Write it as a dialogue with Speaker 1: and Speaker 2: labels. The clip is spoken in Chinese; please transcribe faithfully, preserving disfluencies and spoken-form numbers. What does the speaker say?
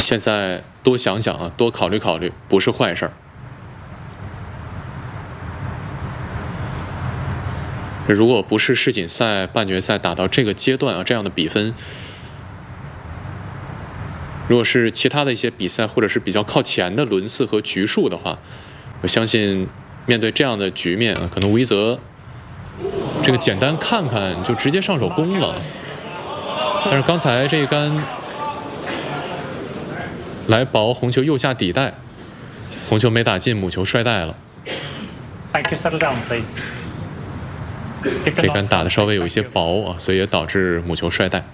Speaker 1: 现在多想想啊，多考虑考虑，不是坏事儿。如果不是世锦赛半决赛打到这个阶段啊，这样的比分，如果是其他的一些比赛或者是比较靠前的轮次和局数的话，我相信面对这样的局面啊，可能吴一泽这个简单看看就直接上手攻了。但是刚才这一杆来保红球右下底带，红球没打进，母球摔带了。
Speaker 2: Thank you, settle down, please.
Speaker 1: 这杆打的稍微有一些薄啊，所以也导致母球摔带。